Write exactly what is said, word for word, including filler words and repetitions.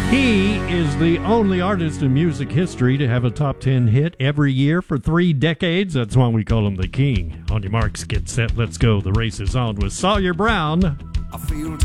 He is the only artist in music history to have a top ten hit every year for three decades. That's why we call him the King. On your marks, get set, let's go. The race is on with Sawyer Brown. I feel